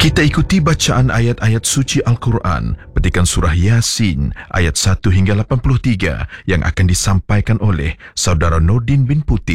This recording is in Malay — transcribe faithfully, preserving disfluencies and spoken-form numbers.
Kita ikuti bacaan ayat-ayat suci Al-Quran, petikan surah Yasin ayat satu hingga lapan puluh tiga yang akan disampaikan oleh Saudara Nordin bin Puti.